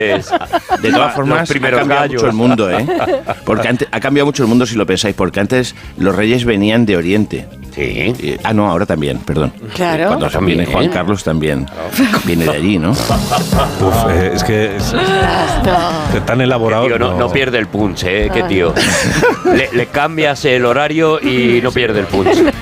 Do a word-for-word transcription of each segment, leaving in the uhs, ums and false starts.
De todas formas, ha cambiado gallos. mucho el mundo, ¿eh? Porque antes, ha cambiado mucho el mundo si lo pensáis, porque antes los reyes venían de Oriente. Sí. Y, ah, no, ahora también, perdón. Claro. Cuando también viene Juan Carlos también claro. viene de allí, ¿no? Uf, eh, es que es, no. tan elaborado. Tío, no, no. no pierde el punch, ¿eh? Qué tío. Le, le cambias el horario y no pierde el punch. No.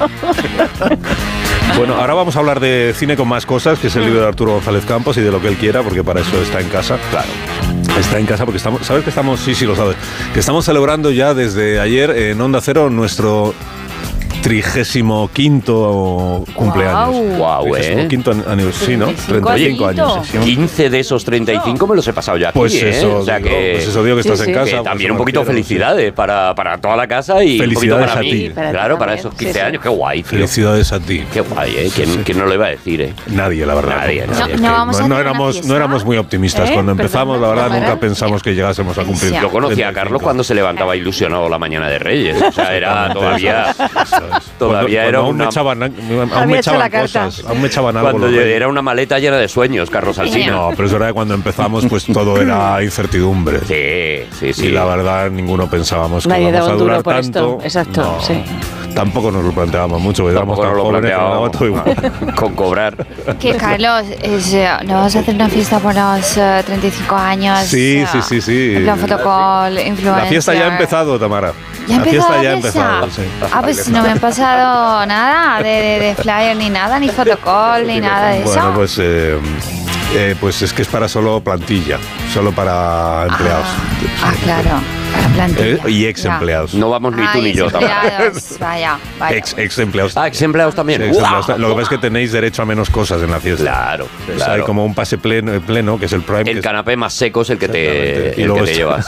Bueno, ahora vamos a hablar de cine con más cosas, que es el libro de Arturo González Campos y de lo que él quiera, porque para eso está en casa. Claro. Está en casa porque estamos, ¿sabes que estamos? Sí, sí, lo sabes. Que estamos celebrando ya desde ayer en Onda Cero nuestro trigésimo quinto cumpleaños. Wow, wow eh. quinto aniversario, sí, ¿no? treinta y cinco años. quince de esos treinta y cinco me los he pasado ya aquí, Pues eso, ¿eh? O sea digo, que, pues eso digo que estás sí, sí. en casa. Que también pues un poquito quiero, felicidades sí. para, para toda la casa y un poquito para mí. Ti. Para claro, para esos quince sí, sí. años. Qué guay, tío. Felicidades a ti. Qué guay, ¿eh? ¿Quién, sí. ¿quién no lo iba a decir, eh? Nadie, la verdad. Nadie, no, nadie. No, no, vamos no, a no, éramos, no éramos muy optimistas. ¿Eh? Cuando empezamos, Perdón, la verdad, nunca pensamos que llegásemos a cumplir. Yo conocía a Carlos cuando se levantaba ilusionado la mañana de Reyes. O sea, era todavía... Todavía era una... Aún me echaban cosas, aún me echaban algo. Cuando era una maleta llena de sueños, Carlos Alsina. No, pero es verdad que cuando empezamos pues todo era incertidumbre. Sí, sí, sí. Y la verdad ninguno pensábamos que Nadie íbamos a durar por tanto. Esto. Exacto, no, sí. Tampoco nos lo planteábamos mucho, porque éramos tan jóvenes que nos daba todo igual. Con cobrar. Que Carlos, es, ¿no vas a hacer una fiesta por los uh, treinta y cinco años? Sí, sí, sí, sí. En plan fotocall, influencer. La fiesta ya ha empezado, Tamara. ¿Ya la fiesta ya ha fiesta? empezado, sí. Ah, pues no me han pasado nada de, de, de flyer ni nada, ni fotocall, ni nada de eso. Bueno, pues, eh, eh, pues es que es para solo plantilla, solo para empleados. Ah, ah claro, para plantilla. Eh, y ex empleados. No vamos ni ah, tú ni yo tampoco. Vaya, vaya. Ex, ex empleados. Ah, ex empleados también. Sí, ex empleados. Wow. Lo que pasa es que tenéis derecho a menos cosas en la fiesta. Claro, claro. O sea, hay como un pase pleno, pleno, que es el prime. El canapé más seco es el que te, el que te llevas.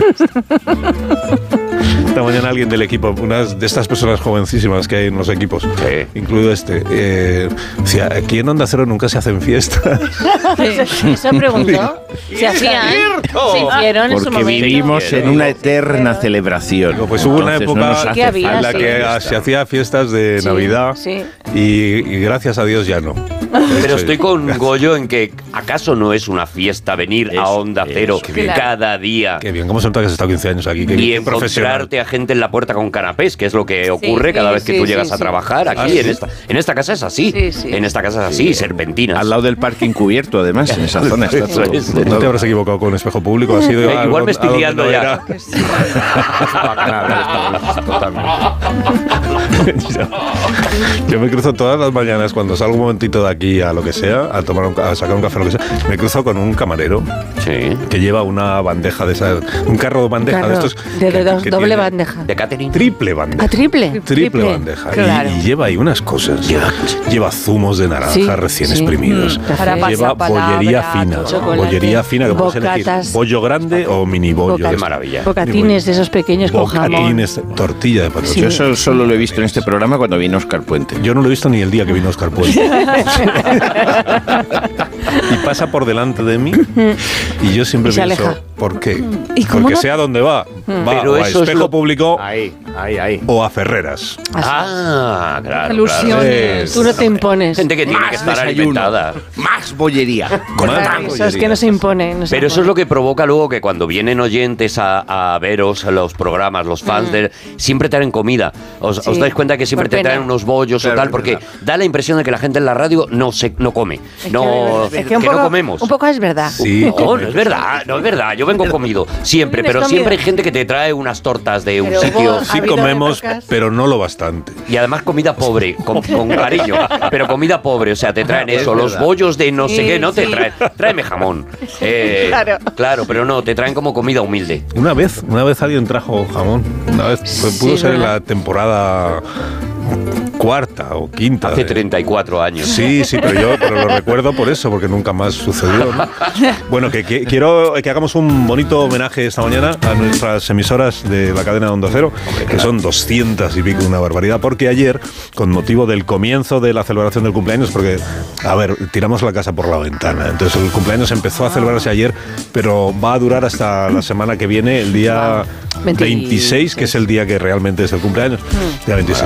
Esta mañana alguien del equipo, una de estas personas jovencísimas que hay en los equipos, sí. incluido este, eh, decía, aquí en Onda Cero nunca se hacen fiestas. Eso preguntó. Se hacían, se hicieron en su momento. Porque vivimos en una eterna celebración. Digo, pues hubo una época no ¿Qué había? en la que sí. se hacía fiestas de sí, Navidad sí. Y, y gracias a Dios ya no. Pero estoy con Goyo en que ¿acaso no es una fiesta venir eso, a Onda Cero eso, cada día? Qué bien, ¿cómo se nota que has estado quince años aquí? Qué y encontrarte a gente en la puerta con canapés, que es lo que ocurre sí, cada sí, vez que sí, tú llegas sí, a trabajar aquí. ¿Ah, en, sí? esta, en esta casa es así. Sí, sí. En esta casa es así, sí. serpentinas. Al lado del parking cubierto, además, en esa zona. Está todo, es, ¿no te habrás equivocado con espejo público? ¿Has ido eh, a, igual me estoy liando ya. Yo me cruzo todas las mañanas cuando salgo un momentito de aquí a lo que sea, a tomar un, a sacar un café o lo que sea, me cruzo con un camarero sí. que lleva una bandeja de esas, un carro de bandeja carro, de estos. De, de dos, que doble tiene, bandeja. De catering. Triple bandeja. ¿A triple? Triple, triple bandeja. Claro. Y, y lleva ahí unas cosas. Lleva, lleva zumos de naranja sí, recién sí. exprimidos. Mm, lleva bollería fina. Bollería fina que puedes elegir. Bollo grande o mini bollo. Qué maravilla. Bocatines de esos pequeños con jamón. Bocatines, tortilla de patata. Sí. Yo eso solo lo he visto en este programa cuando vino Óscar Puente. Yo no lo he visto ni el día que vino Óscar Puente. Y pasa por delante de mí y yo siempre y pienso, ¿por qué? Porque no? sé a dónde va. Va Pero o a Espejo lo... Público ahí, ahí, ahí. o a Ferreras. Ah, claro. Ilusiones. Tú no te impones. Gente que tiene más que estar desayuno, alimentada. Más bollería. Con más bollería. Eso es que no se impone. No se Pero impone. eso es lo que provoca luego que cuando vienen oyentes a, a veros a los programas, los fans, mm. de, siempre traen comida. Os, sí. os dais cuenta que siempre Por te pena. traen unos bollos claro, o tal, porque da la impresión de que la gente en la radio no se no come. Es no, que, es que, que poco, no comemos. Un poco es verdad. Sí, no, no es verdad, no es verdad. Yo vengo comido, siempre, pero comido? siempre hay gente que te trae unas tortas de un pero sitio. Sí comemos, pero no lo bastante. Y además comida pobre, con, con cariño, pero comida pobre, o sea, te traen eso, es los verdad. bollos de no sí, sé qué, no te sí. traen, tráeme jamón. Eh, claro. claro, pero no, te traen como comida humilde. Una vez, una vez alguien trajo jamón, una vez, pues, pudo sí, ser ¿verdad? en la temporada cuarta o quinta. Hace treinta y cuatro años. Sí, sí, pero yo pero lo recuerdo por eso, porque nunca más sucedió, ¿no? Bueno, que, que quiero que hagamos un bonito homenaje esta mañana a nuestras emisoras de la cadena de Onda Cero, Hombre, que claro. son doscientas y pico, una barbaridad, porque ayer, con motivo del comienzo de la celebración del cumpleaños, porque, a ver, tiramos la casa por la ventana, entonces el cumpleaños empezó a celebrarse ayer, pero va a durar hasta la semana que viene, el día veintiséis, que es el día que realmente es el cumpleaños, día veintiséis. Y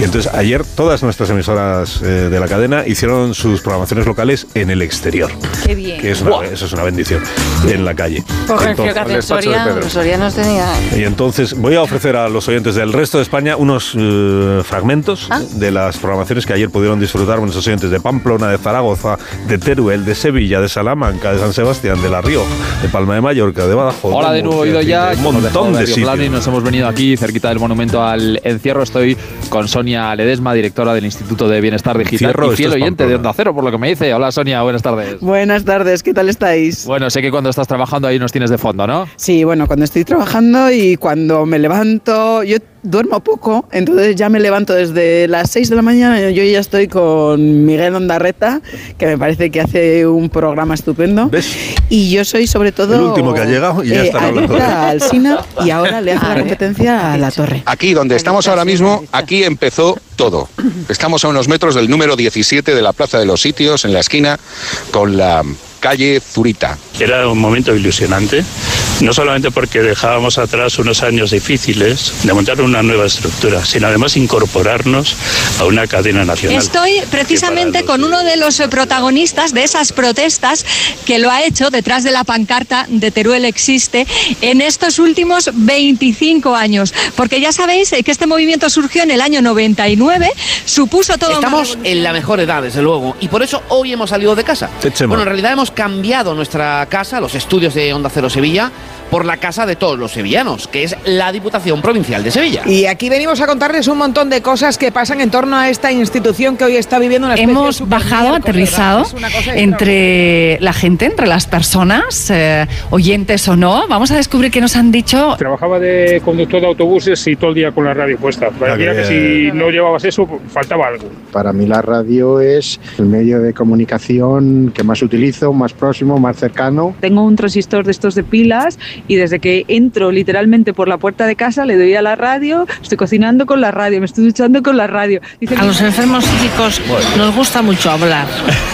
Y entonces ayer todas nuestras emisoras eh, de la cadena hicieron sus programaciones locales en el exterior. Qué bien. Que es una, eso es una bendición, en la calle. Por el frío que hace en Soria, los sorianos tenía... Y entonces voy a ofrecer a los oyentes del resto de España unos uh, fragmentos ¿Ah? de las programaciones que ayer pudieron disfrutar nuestros oyentes de Pamplona, de Zaragoza, de Teruel, de Sevilla, de Salamanca, de San Sebastián, de La Rioja, de Palma de Mallorca, de Badajoz. Hola de, de nuevo, oído ya. Un montón de, de sitios. Y nos hemos venido aquí cerquita del monumento al encierro. Estoy con Sonia Ledesma, directora del Instituto de Bienestar Digital Cierro, y fiel oyente de Onda Cero, por lo que me dice. Hola Sonia, buenas tardes. Buenas tardes, ¿qué tal estáis? Bueno, sé que cuando estás trabajando ahí nos tienes de fondo, ¿no? Sí, bueno, cuando estoy trabajando y cuando me levanto, yo duermo poco, entonces ya me levanto desde las seis de la mañana, yo ya estoy con Miguel Ondarreta, que me parece que hace un programa estupendo. ¿Ves? Y yo soy sobre todo... El último que ha llegado y ya eh, están hablando. Al Sina y ahora le hace la competencia a La Torre. Aquí, donde estamos ahora mismo, aquí empezó todo. Estamos a unos metros del número diecisiete de la Plaza de los Sitios, en la esquina, con la calle Zurita. Era un momento ilusionante, no solamente porque dejábamos atrás unos años difíciles de montar una nueva estructura, sino además incorporarnos a una cadena nacional. Estoy precisamente con uno de los protagonistas de esas protestas que lo ha hecho detrás de la pancarta de Teruel existe en estos últimos veinticinco años, porque ya sabéis que este movimiento surgió en el año noventa y nueve, supuso todo... Estamos en la mejor edad, desde luego, y por eso hoy hemos salido de casa. Bueno, en realidad hemos cambiado nuestra casa, los estudios de Onda Cero Sevilla, por la casa de todos los sevillanos, que es la Diputación Provincial de Sevilla. Y aquí venimos a contarles un montón de cosas que pasan en torno a esta institución que hoy está viviendo una especie Hemos de bajado, aterrizado entre la gente, entre las personas, eh, oyentes o no. Vamos a descubrir qué nos han dicho. Trabajaba de conductor de autobuses y todo el día con la radio puesta. Parecía que si no llevabas eso, faltaba algo. Para mí la radio es el medio de comunicación que más utilizo, más próximo, más cercano. Tengo un transistor de estos de pilas y desde que entro literalmente por la puerta de casa le doy a la radio, estoy cocinando con la radio, me estoy duchando con la radio. Dicen, a los enfermos psíquicos bueno. nos gusta mucho hablar,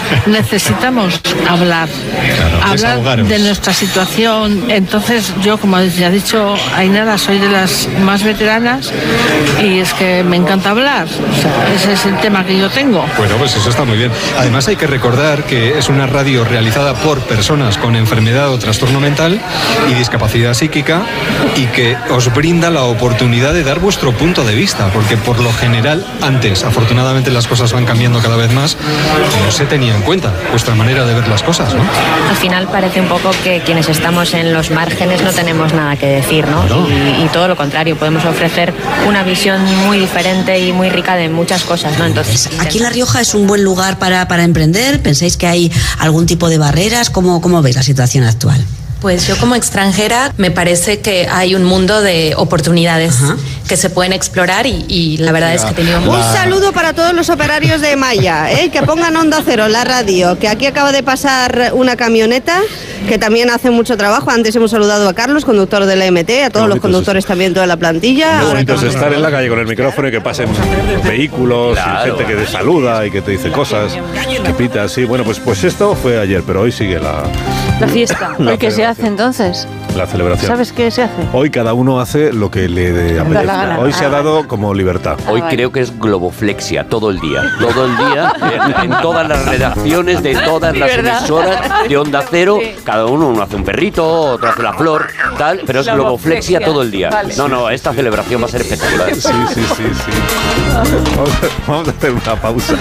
necesitamos hablar, claro, hablar de nuestra situación. Entonces yo, como ya ha dicho Ainara, soy de las más veteranas y es que me encanta hablar, o sea, ese es el tema que yo tengo. Bueno, pues eso está muy bien. Además hay que recordar que es una radio realizada por personas con enfermedad o trastorno mental y discapacidad psíquica y que os brinda la oportunidad de dar vuestro punto de vista, porque por lo general antes, afortunadamente las cosas van cambiando cada vez más, no se tenía en cuenta vuestra manera de ver las cosas, ¿no? Al final parece un poco que quienes estamos en los márgenes no tenemos nada que decir, ¿no? Claro. Y, y todo lo contrario, podemos ofrecer una visión muy diferente y muy rica de muchas cosas, ¿no? Entonces, aquí en La Rioja es un buen lugar para, para emprender. ¿Pensáis que hay algún tipo de barreras? ¿Cómo, cómo veis la situación actual? Pues yo como extranjera me parece que hay un mundo de oportunidades Ajá. que se pueden explorar y, y la verdad es que he tenido... Un saludo para todos los operarios de Maya, ¿eh? Que pongan Onda Cero, la radio, que aquí acaba de pasar una camioneta que también hace mucho trabajo. Antes hemos saludado a Carlos, conductor de la M T, a todos los conductores es. también, toda la plantilla. Lo bonito es estar en la calle con el micrófono y que pasen vehículos claro. y gente que te saluda y que te dice cosas, que pita, sí. Bueno, pues, pues esto fue ayer, pero hoy sigue la... La fiesta. La ¿Qué se hace entonces? La celebración. ¿Sabes qué se hace? Hoy cada uno hace lo que le apetece. Hoy se ha dado como libertad. Ah, Hoy vale. creo que es globoflexia todo el día. Todo el día, en, en todas las redacciones de todas las emisoras de Onda Cero, sí. cada uno, uno hace un perrito, otro hace la flor, tal, pero es globoflexia, globoflexia todo el día. Vale. No, no, esta celebración va a ser espectacular. Sí, sí, sí, sí. Vamos a, vamos a hacer una pausa.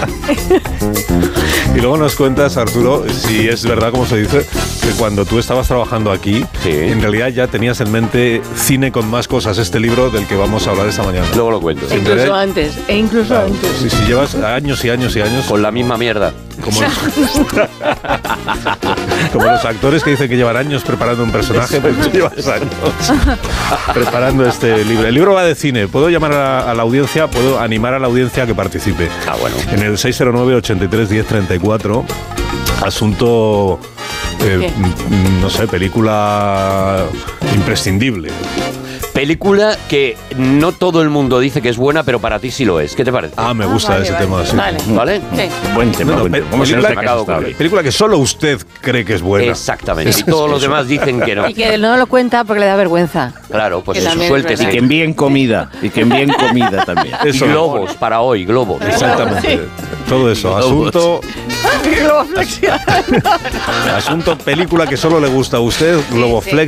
Y luego nos cuentas, Arturo, si es verdad, como se dice, que cuando tú estabas trabajando aquí, sí. en realidad ya tenías en mente Cine con más cosas, este libro del que vamos a hablar esta mañana. Luego lo cuento. Incluso realidad, antes, e incluso claro, antes. Si, si llevas años y años y años... Con la misma mierda. Como los, como los actores que dicen que llevan años preparando un personaje, pues tú llevas años preparando este libro. El libro va de cine. Puedo llamar a, a la audiencia, puedo animar a la audiencia a que participe. Ah, bueno. En el seis cero nueve, ochenta y tres, diez, treinta y cuatro, asunto... Eh, no sé, película imprescindible. película que no todo el mundo dice que es buena, pero para ti sí lo es. ¿Qué te parece? Ah, me gusta ah, vale, ese vale. tema. Sí. Vale. ¿Vale? Sí. Buen tema. No, no, pe película, que, película que solo usted cree que es buena. Exactamente. Y todos los demás dicen que no. Y que no lo cuenta porque le da vergüenza. Claro, pues eso, sueltes. Y que envíen comida. Y que envíen comida también. Eso. Y globos para hoy, globos. Exactamente. Sí. Todo eso. Asunto... Asunto película que solo le gusta a usted, Globoflex.